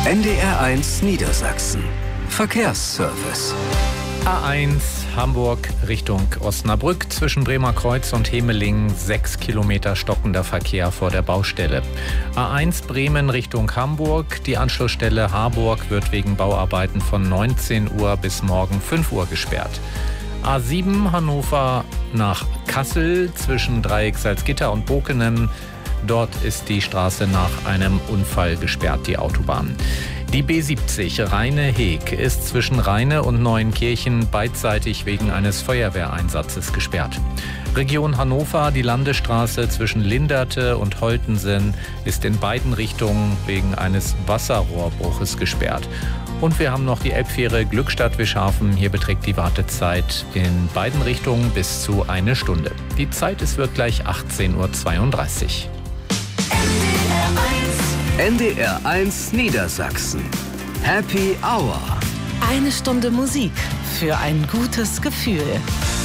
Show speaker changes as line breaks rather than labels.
NDR1 Niedersachsen. Verkehrsservice.
A1 Hamburg Richtung Osnabrück zwischen Bremer Kreuz und Hemeling 6 Kilometer stockender Verkehr vor der Baustelle. A1 Bremen Richtung Hamburg. Die Anschlussstelle Harburg wird wegen Bauarbeiten von 19 Uhr bis morgen 5 Uhr gesperrt. A7 Hannover nach Kassel zwischen Dreieck Salzgitter und Bokenem. Dort ist die Straße nach einem Unfall gesperrt, die Autobahn. Die B70 Rheine-Heg ist zwischen Rheine und Neuenkirchen beidseitig wegen eines Feuerwehreinsatzes gesperrt. Region Hannover, die Landesstraße zwischen Linderte und Holtensen ist in beiden Richtungen wegen eines Wasserrohrbruches gesperrt. Und wir haben noch die Elbfähre Glückstadt-Wischhafen. Hier beträgt die Wartezeit in beiden Richtungen bis zu 1 Stunde. Die Zeit ist wirklich 18:32 Uhr.
NDR1 Niedersachsen. Happy Hour.
1 Stunde Musik für ein gutes Gefühl.